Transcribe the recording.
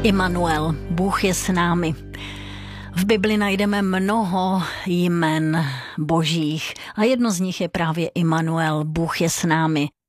Immanuel, Bůh je s námi. V Bibli najdeme mnoho jmen božích a jedno z nich je právě Immanuel, Bůh je s námi.